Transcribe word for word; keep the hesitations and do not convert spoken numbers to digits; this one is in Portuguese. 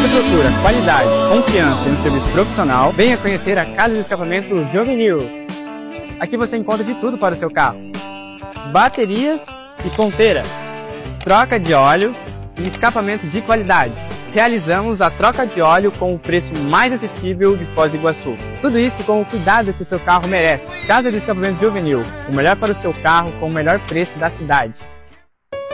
você procura qualidade, confiança e um serviço profissional, venha conhecer a Casa de Escapamento Jovenil. Aqui você encontra de tudo para o seu carro: baterias e ponteiras, troca de óleo e escapamento de qualidade. Realizamos a troca de óleo com o preço mais acessível de Foz do Iguaçu. Tudo isso com o cuidado que o seu carro merece. Casa de Escapamento Jovenil, o melhor para o seu carro com o melhor preço da cidade.